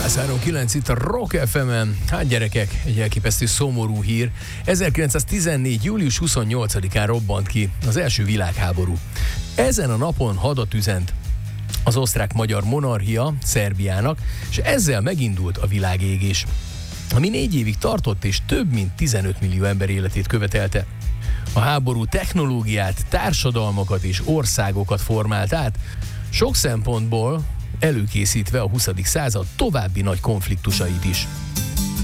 103.9 itt a Rock FM-en. Hát gyerekek, egy elképesztő szomorú hír. 1914. július 28-án robbant ki az első világháború. Ezen a napon hadat üzent az osztrák-magyar monarchia Szerbiának, és ezzel megindult a világégés, ami 4 évig tartott és több mint 15 millió ember életét követelte. A háború technológiát, társadalmakat és országokat formált át, sok szempontból előkészítve a 20. század további nagy konfliktusait is.